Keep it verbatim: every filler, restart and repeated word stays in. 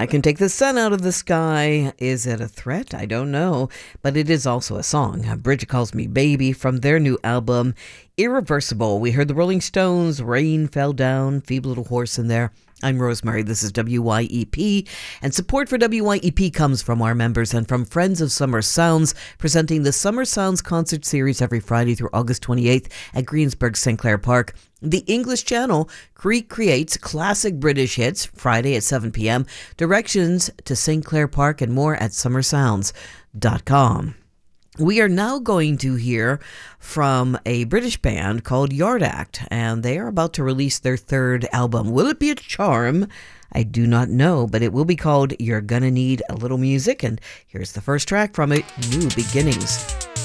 I Can Take the Sun Out of the Sky. Is it a threat? I don't know. But it is also a song. Bridget Calls Me Baby from their new album, Irreversible. We heard the Rolling Stones, Rain Fell Down, Feeble Little Horse in there. I'm Rosemary. This is W Y E P, and support for W Y E P comes from our members and from Friends of Summer Sounds, presenting the Summer Sounds concert series every Friday through August twenty-eighth at Greensburg Saint Clair Park. The English channel recreates classic British hits Friday at seven p.m. Directions to Saint Clair Park and more at summer sounds dot com. We are now going to hear from a British band called Yard Act, and they are about to release their third album. Will it be a charm? I do not know, but it will be called You're Gonna Need a Little Music, and here's the first track from it, New Beginnings.